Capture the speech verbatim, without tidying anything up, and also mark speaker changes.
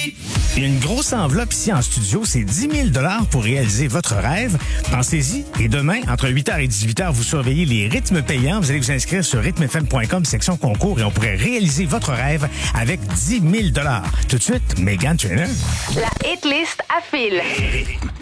Speaker 1: Il y a une grosse enveloppe ici en studio, c'est dix mille dollars pour réaliser votre rêve. Pensez-y. Et demain, entre huit heures et dix-huit heures, vous surveillez les rythmes payants. Vous allez vous inscrire sur rythme f m point com, section concours, et on pourrait réaliser votre rêve avec dix mille dollars. Tout de suite, Meghan Trainor.
Speaker 2: La hit list à fil.